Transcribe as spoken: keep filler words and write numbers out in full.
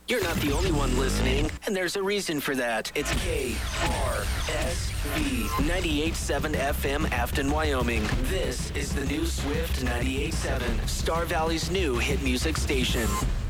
You're not the only one listening, and there's a reason for that. It's K R S V ninety-eight point seven F M, Afton, Wyoming. This is the new Swift ninety-eight point seven, Star Valley's new hit music station.